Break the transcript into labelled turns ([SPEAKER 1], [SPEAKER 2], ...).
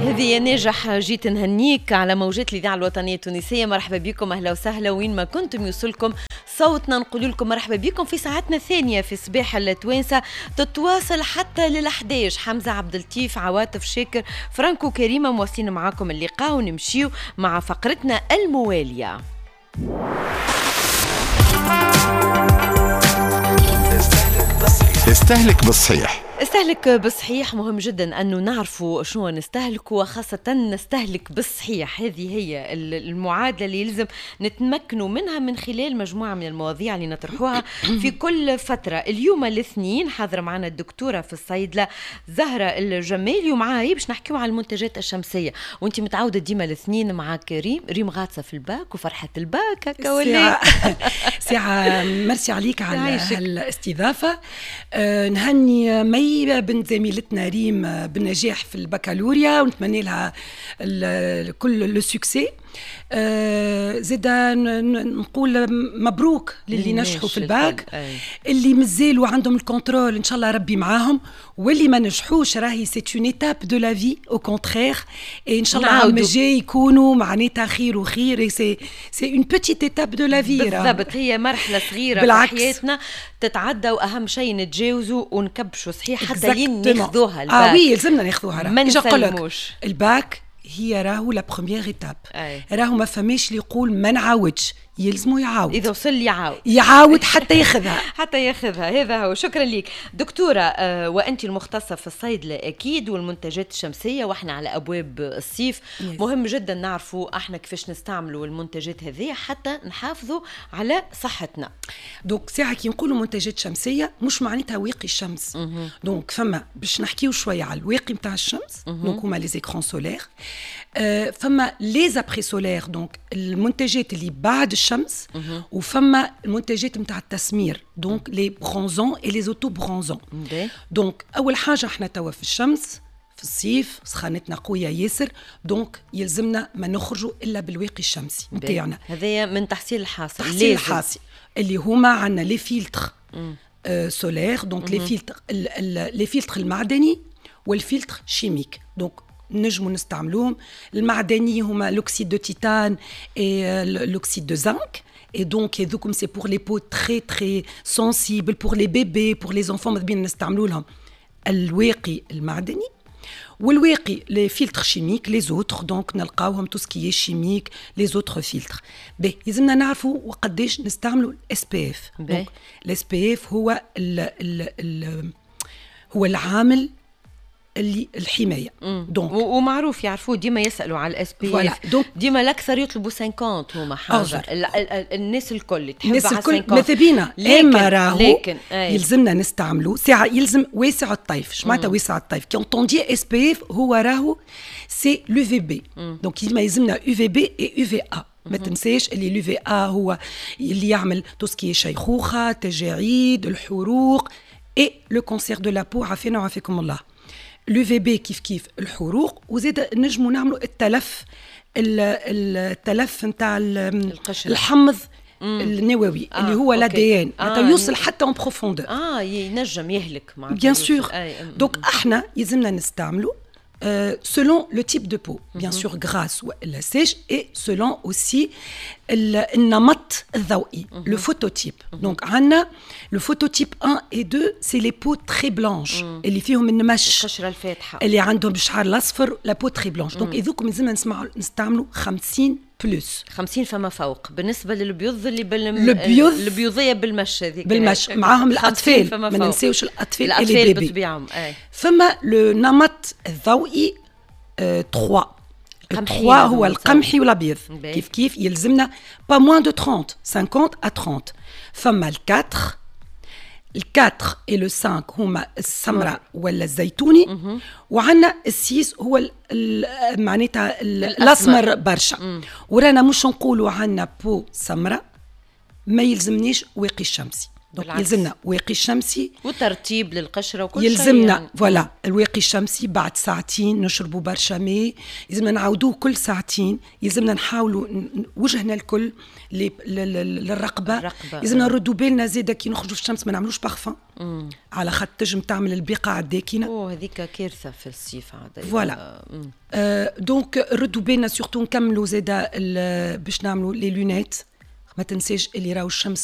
[SPEAKER 1] هذه ناجح، جيت نهنيك على موجات الإذاعة الوطنية التونسية. مرحبا بكم، أهلا وسهلا وين ما كنتم يوصلكم صوتنا. نقول لكم مرحبا بكم في ساعتنا الثانية في صباح التوانسة، تتواصل حتى لل11. حمزة عبد اللطيف، عواطف شاكر، فرانكو كريمة مواصلين معاكم اللقاء، ونمشيو مع فقرتنا الموالية.
[SPEAKER 2] استهلك بالصحيح.
[SPEAKER 1] استهلك بالصحيح مهم جدا أنه نعرفوا شنو نستهلك، وخاصة نستهلك بالصحيح. هذه هي المعادلة اللي يلزم نتمكنوا منها من خلال مجموعة من المواضيع اللي نطرحوها في كل فترة. اليوم الاثنين حاضرة معنا الدكتورة في الصيدلة زهرة الجمالي، ومعها باش نحكيو على المنتجات الشمسية. وانت متعودة ديما الاثنين معك ريم غاطسة في الباك وفرحة الباك هكا ولا
[SPEAKER 3] ساعة. مرسي عليك على الاستضافة. نهني مي بنت زميلتنا ريم بالنجاح في البكالوريا، ونتمنى لها كل السكسي. زيدا نقول مبروك للي نجحوا في الباك، اللي مازالوا عندهم الكنترول ان شاء الله ربي معاهم، واللي ما نجحوش راهي سي اون ايتاب دو لا في او كونترير، ان شاء الله العام الجاي يكونوا معناتها خير وخير. سي اون بيتيت ايتاب دو لا في،
[SPEAKER 1] بالضبط. هي مرحله صغيره في حياتنا تتعدى، واهم شيء نتجاوزوا ونكبشوا صحيح حتى لين ناخذوها الباك.
[SPEAKER 3] وي لازمنا ناخذوها.
[SPEAKER 1] ما نسلموش
[SPEAKER 3] الباك، هي راهو لا بروميير ايتاب. راهو ما فماش اللي يقول ما نعاودش، يلزموا يعاود.
[SPEAKER 1] إذا وصل
[SPEAKER 3] يعاود حتى ياخذها
[SPEAKER 1] حتى ياخذها. هذا هو. شكرا لك دكتورة. وأنت المختصة في الصيدلة أكيد والمنتجات الشمسية، وإحنا على أبواب الصيف. مهم جدا نعرفوا إحنا كيفاش نستعملوا المنتجات هذه حتى نحافظوا على صحتنا.
[SPEAKER 3] دونك ساعة كي نقولوا منتجات شمسية مش معناتها واقي الشمس. دونك فما باش نحكيو شوية على الواقي متاع الشمس. دونك هما لي زيكران سولير، فما لي زابري سولير، دونك المنتجات اللي بعد الشمس، وفما المنتجات متاع التسمير، دونك لي برونزون اي لي زوتو برونزون. دونك اول حاجه احنا توا في الشمس في الصيف سخانتنا قويه ياسر، دونك يلزمنا ما نخرجوا الا بالواقي الشمسي نتاعنا.
[SPEAKER 1] هذايا من تحصيل الحاصل.
[SPEAKER 3] تحصيل الحاصل اللي هما عندنا لي فيلتر سولير، دونك لي فيلتر المعدني والفيلتر شيميك. دونك نجموا نستعملوهم. المعدني هما l'oxyde de titane et l'oxyde de zinc. Et donc, c'est pour les peaux très très sensibles, pour les bébés, pour les enfants. ماذا بينا نستعملوا لهم الواقي المعدني والواقي les filtres chimiques les autres. donc نلقاوهم tout ce qui est chimique les autres filtres. يلزمنا نعرفوا وقداش نستعملوا SPF. donc l'SPF هو هو العامل اللي الحمايه. دونك
[SPEAKER 1] ومعروف يعرفوه، ديما يسالوا على الاس بي اف. ديما الاكثر يطلبوا 50 هما حاجه. الناس الكل تحب على 50.
[SPEAKER 3] ماذا بينا اما راهو يلزمنا نستعملوا ساعه. يلزم واسع الطيف. شمعتها واسع الطيف كي انتوندي اس بي اف هو راهو سي لو في بي. دونك يلزمنا يو في بي اي يو في ا. ما تنساش اللي لو في ا هو اللي يعمل توسكي شيخوخه، تجاعيد، الحروق اي لو كونسير دو لا بو. عافينا وعافيكم الله. الUVB كيف الحروق، وزيد نجموا نعملوا التلف نتاع الحمض النووي اللي هو l'ADN حتى يوصل حتى en profondeur.
[SPEAKER 1] ينجم يهلك
[SPEAKER 3] bien sûr. donc احنا يلزمنا نستعملوا selon le type de peau, bien sûr grasse ou la sèche, et selon aussi النمط الضوئي, le phototype. donc عندنا le phototype 1 et 2 c'est les peaux très blanches اللي فيهم النمش,
[SPEAKER 1] القشرة الفاتحة,
[SPEAKER 3] اللي عندهم الشعر الأصفر, la peau très blanche. donc إذوكم لازمنا نستعملوا 50 بلس
[SPEAKER 1] 50 فما فوق. بالنسبه للبيض اللي البيضيه بالمش هذيك
[SPEAKER 3] بالمش معاهم الاطفال, ما ننساوش الاطفال
[SPEAKER 1] اللي بطبيعهم.
[SPEAKER 3] فما لو نمط الضوئي 3 هو القمحي والابيض. كيف يلزمنا با موان دو 30 50 à 30. فما الكاتر et le 5 هما السمراء ولا الزيتوني, وعندنا السيس هو معناتها الأسمر برشا. ورانا مش نقولوا عندنا بو سمراء ما يلزمنيش واقي الشمسي. دونك يلزمنا واقي الشمسي
[SPEAKER 1] وترتيب للقشره وكل شيء
[SPEAKER 3] يلزمنا
[SPEAKER 1] يعني.
[SPEAKER 3] فوالا الواقي الشمسي بعد ساعتين نشربوا برشا ماء، يلزمنا نعاودوه كل ساعتين، يلزمنا نحاولوا وجهنا الكل للرقبه، يلزمنا نردوا بالنا زاده كي نخرجوا في الشمس ما نعملوش بارفان على خاطر تنجم تعمل البقع الداكنه.
[SPEAKER 1] هذيك كارثه في الصيف عاد.
[SPEAKER 3] فوالا دونك ردوا بالنا سورتو نكملوا زاده باش نعملوا لي لونيت. ما تنساش اللي راهو الشمس